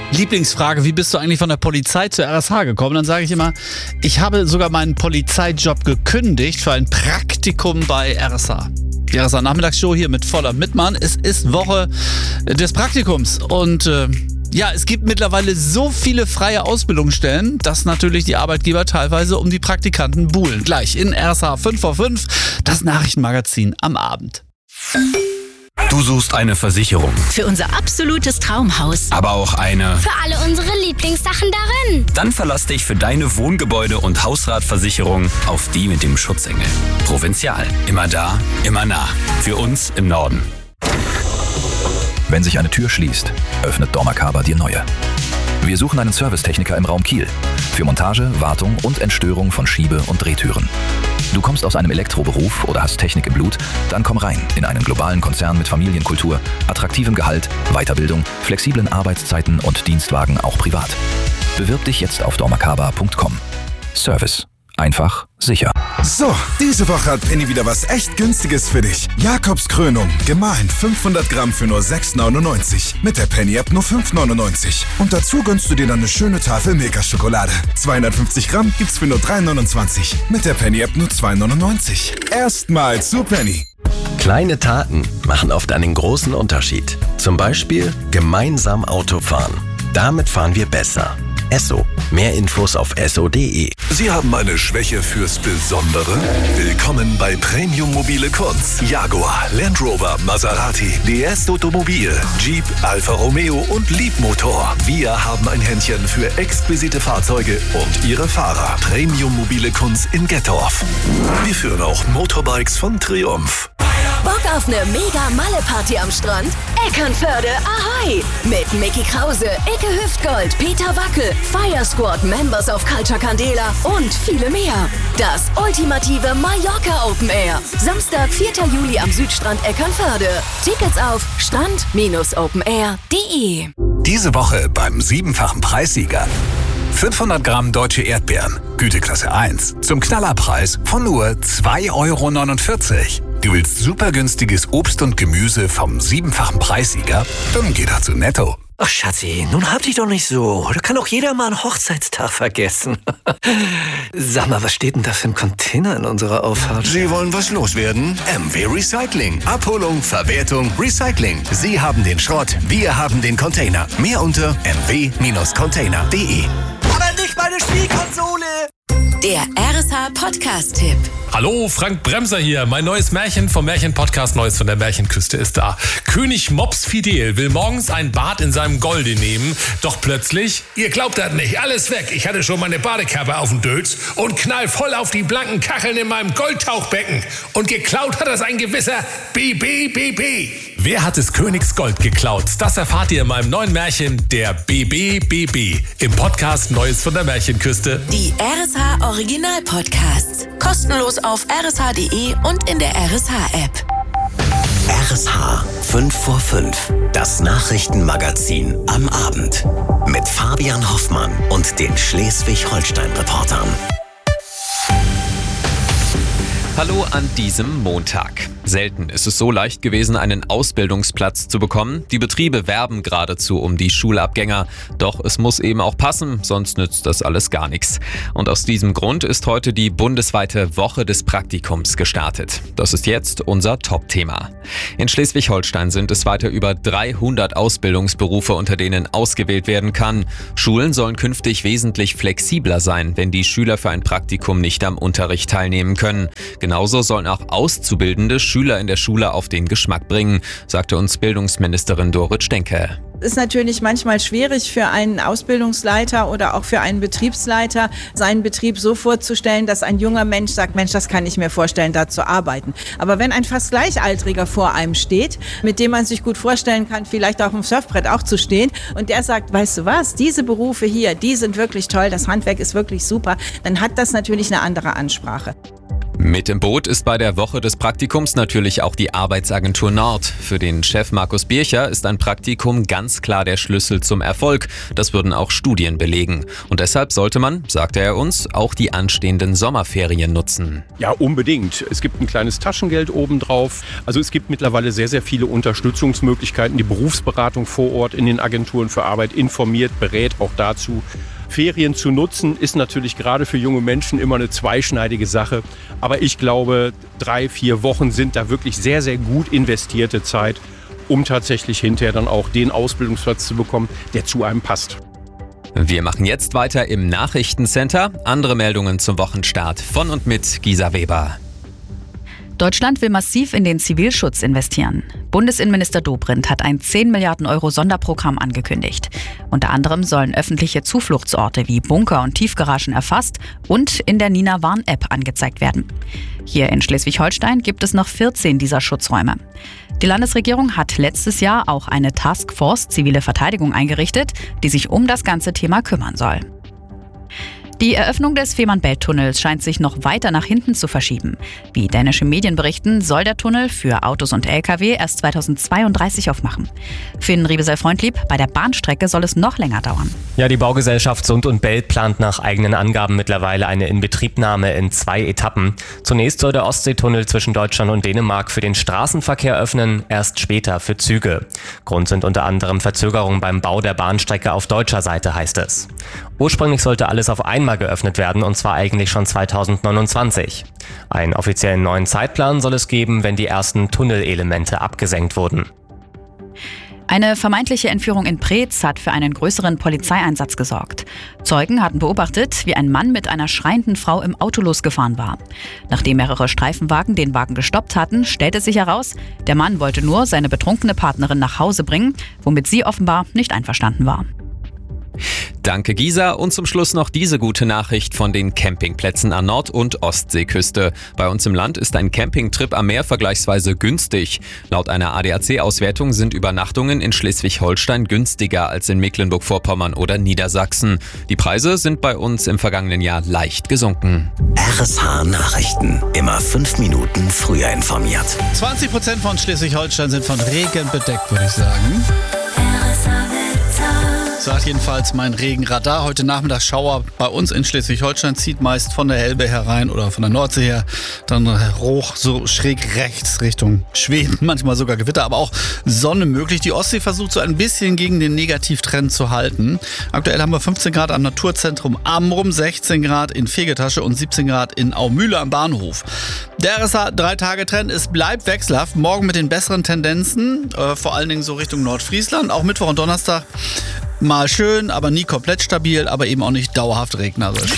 Lieblingsfrage, wie bist du eigentlich von der Polizei zur RSH gekommen? Dann sage ich immer, ich habe sogar meinen Polizeijob gekündigt für ein Praktikum bei RSH. Die RSH Nachmittagsshow hier mit voller Mitmann. Es ist Woche des Praktikums und es gibt mittlerweile so viele freie Ausbildungsstellen, dass natürlich die Arbeitgeber teilweise um die Praktikanten buhlen. Gleich in RSH 5 vor 5, das Nachrichtenmagazin am Abend. Du suchst eine Versicherung. Für unser absolutes Traumhaus. Aber auch eine für alle unsere Lieblingssachen darin. Dann verlass dich für deine Wohngebäude- und Hausratversicherung auf die mit dem Schutzengel. Provinzial. Immer da, immer nah. Für uns im Norden. Wenn sich eine Tür schließt, öffnet dormakaba dir neue. Wir suchen einen Servicetechniker im Raum Kiel. Für Montage, Wartung und Entstörung von Schiebe- und Drehtüren. Du kommst aus einem Elektroberuf oder hast Technik im Blut? Dann komm rein in einen globalen Konzern mit Familienkultur, attraktivem Gehalt, Weiterbildung, flexiblen Arbeitszeiten und Dienstwagen auch privat. Bewirb dich jetzt auf dormakaba.com. Service. Einfach, sicher. So, diese Woche hat Penny wieder was echt Günstiges für dich. Jakobskrönung, gemahlen 500 Gramm für nur 6,99. Mit der Penny-App nur 5,99. Und dazu gönnst du dir dann eine schöne Tafel Milka-Schokolade. 250 Gramm gibt's für nur 3,29. Mit der Penny-App nur 2,99. Erstmal zu Penny. Kleine Taten machen oft einen großen Unterschied. Zum Beispiel gemeinsam Auto fahren. Damit fahren wir besser. Esso. Mehr Infos auf esso.de. Sie haben eine Schwäche fürs Besondere? Willkommen bei Premium Mobile Kunz. Jaguar, Land Rover, Maserati, DS Automobil, Jeep, Alfa Romeo und Leapmotor. Wir haben ein Händchen für exquisite Fahrzeuge und ihre Fahrer. Premium Mobile Kunz in Gettorf. Wir führen auch Motorbikes von Triumph. Bock auf eine Mega-Malle-Party am Strand? Eckernförde Ahoi! Mit Mickey Krause, Icke Hüftgold, Peter Wackel, Fire Squad, Members of Culture Candela und viele mehr. Das ultimative Mallorca Open Air. Samstag, 4. Juli am Südstrand Eckernförde. Tickets auf strand-openair.de. Diese Woche beim 7-fachen Preissieger. 500 Gramm deutsche Erdbeeren, Güteklasse 1, zum Knallerpreis von nur 2,49 €. Du willst super günstiges Obst und Gemüse vom 7-fachen Preissieger? Dann geh doch zu Netto. Ach Schatzi, nun hab dich doch nicht so. Da kann doch jeder mal einen Hochzeitstag vergessen. Sag mal, was steht denn da für ein Container in unserer Auffahrt? Sie wollen was loswerden? MW Recycling. Abholung, Verwertung, Recycling. Sie haben den Schrott, wir haben den Container. Mehr unter mw-container.de. Aber nicht meine Spielkonsole! Der RSH-Podcast-Tipp. Hallo, Frank Bremser hier. Mein neues Märchen vom Märchen-Podcast Neues von der Märchenküste ist da. König Mops Fidel will morgens ein Bad in seinem Golde nehmen, doch plötzlich... Ihr glaubt das nicht, alles weg. Ich hatte schon meine Badekappe auf dem Dötz und knall voll auf die blanken Kacheln in meinem Goldtauchbecken. Und geklaut hat das ein gewisser BBBB. Wer hat des Königs Gold geklaut? Das erfahrt ihr in meinem neuen Märchen, der BBBB, im Podcast Neues von der Märchenküste. Die RSH-Original-Podcasts. Kostenlos auf rsh.de und in der RSH-App. RSH 5 vor 5. Das Nachrichtenmagazin am Abend. Mit Fabian Hoffmann und den Schleswig-Holstein-Reportern. Hallo an diesem Montag. Selten ist es so leicht gewesen, einen Ausbildungsplatz zu bekommen. Die Betriebe werben geradezu um die Schulabgänger. Doch es muss eben auch passen, sonst nützt das alles gar nichts. Und aus diesem Grund ist heute die bundesweite Woche des Praktikums gestartet. Das ist jetzt unser Top-Thema. In Schleswig-Holstein sind es weiter über 300 Ausbildungsberufe, unter denen ausgewählt werden kann. Schulen sollen künftig wesentlich flexibler sein, wenn die Schüler für ein Praktikum nicht am Unterricht teilnehmen können. Genauso sollen auch Auszubildende Schüler in der Schule auf den Geschmack bringen, sagte uns Bildungsministerin Dorit Stenke. Es ist natürlich manchmal schwierig für einen Ausbildungsleiter oder auch für einen Betriebsleiter, seinen Betrieb so vorzustellen, dass ein junger Mensch sagt, Mensch, das kann ich mir vorstellen, da zu arbeiten. Aber wenn ein fast Gleichaltriger vor einem steht, mit dem man sich gut vorstellen kann, vielleicht auf dem Surfbrett auch zu stehen, und der sagt, weißt du was, diese Berufe hier, die sind wirklich toll, das Handwerk ist wirklich super, dann hat das natürlich eine andere Ansprache. Mit im Boot ist bei der Woche des Praktikums natürlich auch die Arbeitsagentur Nord. Für den Chef Markus Bircher ist ein Praktikum ganz klar der Schlüssel zum Erfolg. Das würden auch Studien belegen. Und deshalb sollte man, sagte er uns, auch die anstehenden Sommerferien nutzen. Ja, unbedingt. Es gibt ein kleines Taschengeld obendrauf. Also es gibt mittlerweile sehr, sehr viele Unterstützungsmöglichkeiten. Die Berufsberatung vor Ort in den Agenturen für Arbeit informiert, berät auch dazu. Ferien zu nutzen, ist natürlich gerade für junge Menschen immer eine zweischneidige Sache. Aber ich glaube, 3-4 Wochen sind da wirklich sehr, sehr gut investierte Zeit, um tatsächlich hinterher dann auch den Ausbildungsplatz zu bekommen, der zu einem passt. Wir machen jetzt weiter im Nachrichtencenter. Andere Meldungen zum Wochenstart von und mit Gisa Weber. Deutschland will massiv in den Zivilschutz investieren. Bundesinnenminister Dobrindt hat ein 10 Milliarden Euro Sonderprogramm angekündigt. Unter anderem sollen öffentliche Zufluchtsorte wie Bunker und Tiefgaragen erfasst und in der Nina Warn-App angezeigt werden. Hier in Schleswig-Holstein gibt es noch 14 dieser Schutzräume. Die Landesregierung hat letztes Jahr auch eine Taskforce Zivile Verteidigung eingerichtet, die sich um das ganze Thema kümmern soll. Die Eröffnung des Fehmarnbelt-Tunnels scheint sich noch weiter nach hinten zu verschieben. Wie dänische Medien berichten, soll der Tunnel für Autos und Lkw erst 2032 aufmachen. Finn Riebesell-Freundlieb, bei der Bahnstrecke soll es noch länger dauern. Ja, die Baugesellschaft Sund und Belt plant nach eigenen Angaben mittlerweile eine Inbetriebnahme in 2 Etappen. Zunächst soll der Ostseetunnel zwischen Deutschland und Dänemark für den Straßenverkehr öffnen, erst später für Züge. Grund sind unter anderem Verzögerungen beim Bau der Bahnstrecke auf deutscher Seite, heißt es. Ursprünglich sollte alles auf einmal geöffnet werden, und zwar eigentlich schon 2029. Einen offiziellen neuen Zeitplan soll es geben, wenn die ersten Tunnelelemente abgesenkt wurden. Eine vermeintliche Entführung in Preetz hat für einen größeren Polizeieinsatz gesorgt. Zeugen hatten beobachtet, wie ein Mann mit einer schreienden Frau im Auto losgefahren war. Nachdem mehrere Streifenwagen den Wagen gestoppt hatten, stellte sich heraus, der Mann wollte nur seine betrunkene Partnerin nach Hause bringen, womit sie offenbar nicht einverstanden war. Danke Gisa und zum Schluss noch diese gute Nachricht von den Campingplätzen an Nord- und Ostseeküste. Bei uns im Land ist ein Campingtrip am Meer vergleichsweise günstig. Laut einer ADAC-Auswertung sind Übernachtungen in Schleswig-Holstein günstiger als in Mecklenburg-Vorpommern oder Niedersachsen. Die Preise sind bei uns im vergangenen Jahr leicht gesunken. RSH Nachrichten. Immer 5 Minuten früher informiert. 20% von Schleswig-Holstein sind von Regen bedeckt, würde ich sagen. Sagt jedenfalls mein Regenradar. Heute Nachmittag Schauer bei uns in Schleswig-Holstein, zieht meist von der Elbe herein oder von der Nordsee her, dann hoch so schräg rechts Richtung Schweden, manchmal sogar Gewitter, aber auch Sonne möglich. Die Ostsee versucht so ein bisschen gegen den Negativtrend zu halten. Aktuell haben wir 15 Grad am Naturzentrum Amrum, 16 Grad in Fegetasche und 17 Grad in Aumühle am Bahnhof. Der RSH 3-Tage-Trend, es bleibt wechselhaft. Morgen mit den besseren Tendenzen, vor allen Dingen so Richtung Nordfriesland, auch Mittwoch und Donnerstag. Mal schön, aber nie komplett stabil, aber eben auch nicht dauerhaft regnerisch.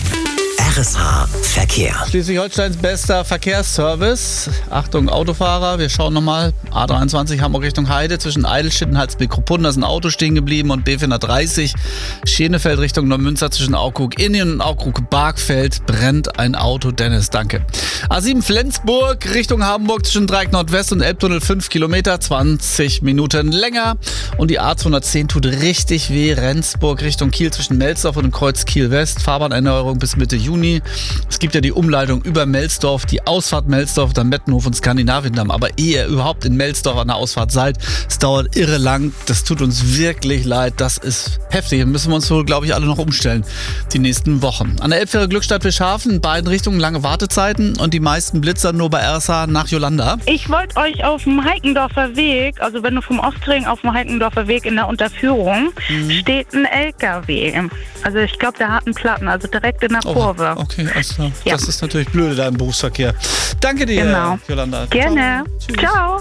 RSH Verkehr. Schleswig-Holsteins bester Verkehrsservice. Achtung Autofahrer, wir schauen nochmal. A23 Hamburg Richtung Heide, zwischen Eidelstedt und Halsbeck-Kruppun, da ist ein Auto stehen geblieben, und B430 Schenefeld Richtung Neumünster zwischen Aukrug-Innien und Aukrug-Bargfeld brennt ein Auto. Dennis, danke. A7 Flensburg Richtung Hamburg zwischen Dreieck Nordwest und Elbtunnel 5 Kilometer, 20 Minuten länger. Und die A210 tut richtig weh. Rendsburg Richtung Kiel zwischen Melsdorf und dem Kreuz Kiel-West. Fahrbahnerneuerung bis Mitte Juni. Es gibt ja die Umleitung über Melsdorf, die Ausfahrt Melsdorf, dann Mettenhof und Skandinaviendamm. Aber ehe ihr überhaupt in Melsdorf an der Ausfahrt seid, es dauert irre lang. Das tut uns wirklich leid. Das ist heftig. Da müssen wir uns wohl, glaube ich, alle noch umstellen die nächsten Wochen. An der Elbfähre Glückstadt-Wilshaven in beiden Richtungen lange Wartezeiten und die meisten Blitzer nur bei RSH nach Jolanda. Ich wollte euch auf dem Heikendorfer Weg, also wenn du vom Ostring auf dem Heikendorfer Weg in der Unterführung, steht ein LKW. Also ich glaube, der hat einen Platten, also direkt in der Kurve. Okay, alles klar. Ja. Das ist natürlich blöde da im Berufsverkehr. Danke dir, Jolanda. Gerne. Ciao.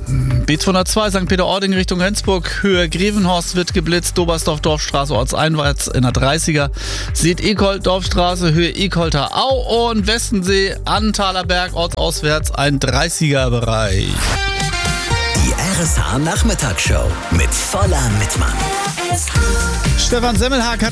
B202 St. Peter-Ording Richtung Rendsburg, Höhe Grevenhorst wird geblitzt, Dobersdorf-Dorfstraße ortseinwärts in der 30er. Seht Ekold-Dorfstraße, Höhe Ekolter Au und Westensee, Annenthaler-Berg ortsauswärts ein 30er-Bereich. Die RSH Nachmittagsshow mit Voller Mittmann. Stefan Semmelhag hat